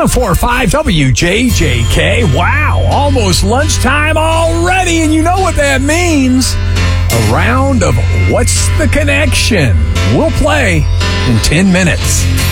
104.5 WJJK. Wow, almost lunchtime already, and you know what that means. A round of What's the Connection? We'll play in 10 minutes.